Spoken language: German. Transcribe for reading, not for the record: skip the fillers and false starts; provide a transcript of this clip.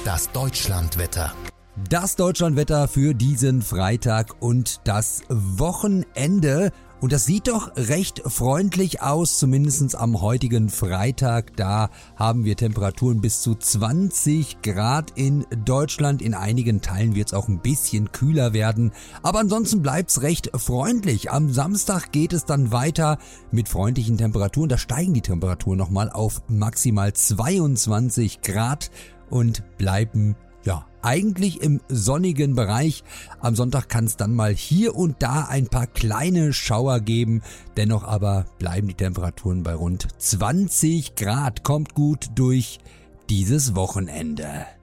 Das Deutschlandwetter. Das Deutschlandwetter für diesen Freitag und das Wochenende. Und das sieht doch recht freundlich aus, zumindest am heutigen Freitag. Da haben wir Temperaturen bis zu 20 Grad in Deutschland. In einigen Teilen wird es auch ein bisschen kühler werden. Aber ansonsten bleibt's recht freundlich. Am Samstag geht es dann weiter mit freundlichen Temperaturen. Da steigen die Temperaturen nochmal auf maximal 22 Grad und bleiben eigentlich im sonnigen Bereich. Am Sonntag kann es dann mal hier und da ein paar kleine Schauer geben. Dennoch aber bleiben die Temperaturen bei rund 20 Grad. Kommt gut durch dieses Wochenende.